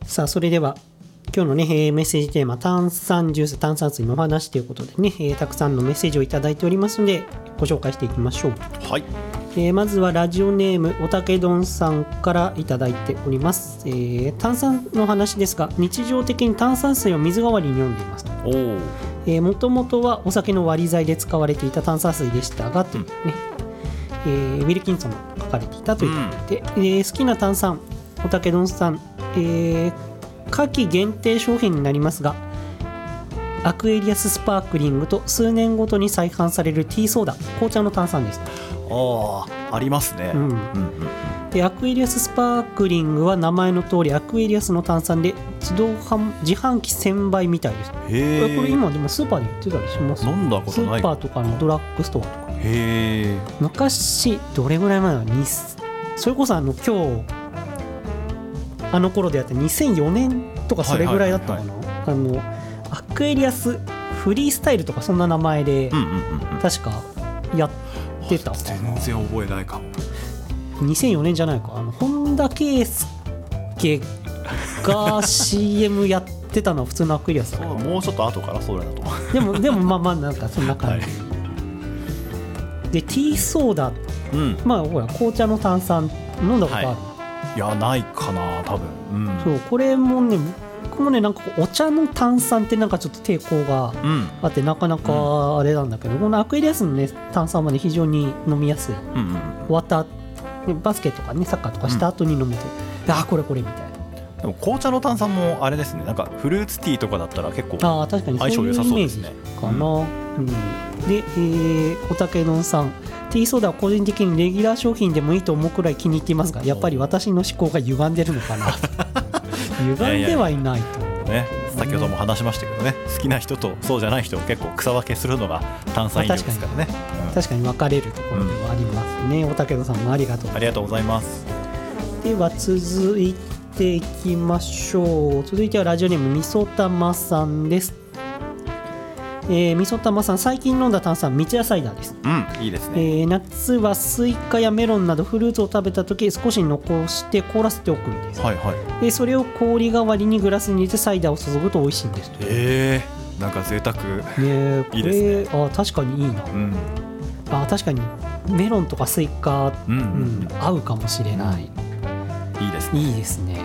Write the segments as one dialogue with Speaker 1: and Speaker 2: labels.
Speaker 1: さあそれでは今日のね、メッセージテーマ炭酸ジュース炭酸水のお話ということでね、たくさんのメッセージをいただいておりますのでご紹介していきましょう。
Speaker 2: はい。
Speaker 1: まずはラジオネームおたけどんさんからいただいております。炭酸の話ですが、日常的に炭酸水を水代わりに飲んでいますと。もともとはお酒の割り剤で使われていた炭酸水でしたが、というね、ウィルキンソンの書かれていたということで、好きな炭酸おたけどんさん、夏季限定商品になりますが、アクエリアススパークリングと数年ごとに再販されるティーソーダ、紅茶の炭酸です。
Speaker 2: ありますね。
Speaker 1: でアクエリアススパークリングは名前の通りアクエリアスの炭酸で自販機1000倍みたいです。これ今でもスーパーで売ってたりします。
Speaker 2: 飲んだことない。
Speaker 1: スーパーとかのドラッグストアとか。昔どれぐらい前だろう、それこそ今日あの頃でやった2004年とかそれぐらいだったかな。アクエリアスフリースタイルとかそんな名前で確かやってたかな。
Speaker 2: 全然覚えないかも。
Speaker 1: 2004年じゃないか、本田圭佑が CM やってたのは普通のアクエリアスだ。
Speaker 2: もうちょっと後からそれだと
Speaker 1: でもまあなんかそんな感じ、でティーソーダ、まあほら紅茶の炭酸飲んだことある？
Speaker 2: いやないかな多分。
Speaker 1: そうこれもね、僕もねなんかお茶の炭酸ってなんかちょっと抵抗があって、なかなかあれなんだけど、このアクエリアスのね炭酸はね非常に飲みやすい。終わったバスケとかねサッカーとかした後に飲むと、これみたいな。
Speaker 2: でも紅茶の炭酸もあれですね、なんかフルーツティーとかだったら結構
Speaker 1: 確かにそういうイメージかな。で、おたけどんさん、ティーソーダは個人的にレギュラー商品でもいいと思うくらい気に入っていますが、やっぱり私の思考が歪んでるのかな歪んではいないと思うね。
Speaker 2: 先ほども話しましたけどね、好きな人とそうじゃない人を結構草分けするのが炭酸飲料ですからね。
Speaker 1: 確かに分かれるところではありますね。おたけどんさんもありがとうございます。では続いていきましょう。続いてはラジオネームみそたまさんです。みそたまさん、最近飲んだ炭酸三ツ矢サイダーです。
Speaker 2: いいですね。
Speaker 1: 夏はスイカやメロンなどフルーツを食べた時少し残して凍らせておくんです。でそれを氷代わりにグラスに入れてサイダーを注ぐと美味しいんです。
Speaker 2: なんか贅沢、
Speaker 1: いいですね。確かにいいな。確かにメロンとかスイカ、合うかもしれない。
Speaker 2: いいですね。
Speaker 1: いいですね。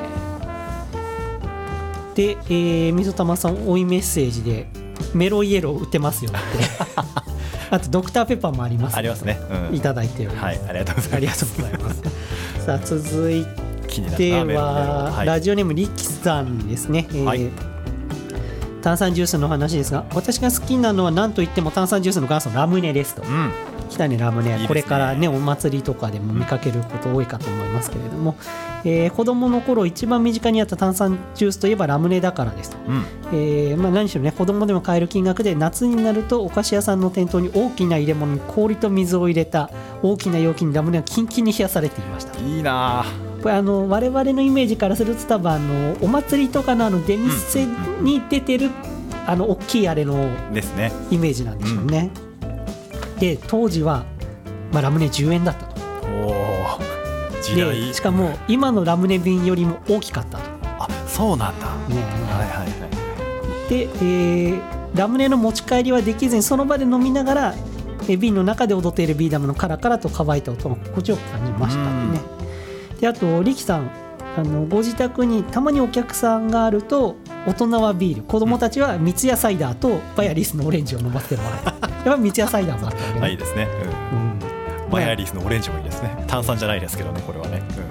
Speaker 1: で、みそたまさん追いメッセージでメロイエロー売ってますよってあとドクターペッパーもあります。
Speaker 2: ありますね。
Speaker 1: いただいております。
Speaker 2: ありがとうございます。
Speaker 1: さあ続いてはラジオネームリキさんですね。炭酸ジュースの話ですが、私が好きなのは何といっても炭酸ジュースの元祖ラムネですと。来たねラムネ。これからねお祭りとかでも見かけること多いかと思いますけれども、子供の頃一番身近にあった炭酸ジュースといえばラムネだからですと。何しろね子供でも買える金額で、夏になるとお菓子屋さんの店頭に大きな入れ物に氷と水を入れた大きな容器にラムネがキンキンに冷やされていました。
Speaker 2: いいな。
Speaker 1: これ我々のイメージからすると多分お祭りとかの出店に出てる大きいあれのイメージなんでしょうね。で当時は、ラムネ10円だったと。
Speaker 2: 時代
Speaker 1: でしかも今のラムネ瓶よりも大きかったと。
Speaker 2: そうなんだ。
Speaker 1: で、ラムネの持ち帰りはできずにその場で飲みながら瓶の中で踊っているビー玉のカラカラと乾いた音が心地よく感じましたね。であとリキさん、ご自宅にたまにお客さんがあると大人はビール、子供たちは三ツ矢サイダーとバヤリスのオレンジを飲ませてもらえるやっぱ三ツ矢サイダーもあったわけね。
Speaker 2: いいですね。バヤリスのオレンジもいいですね。炭酸じゃないですけどねこれはね。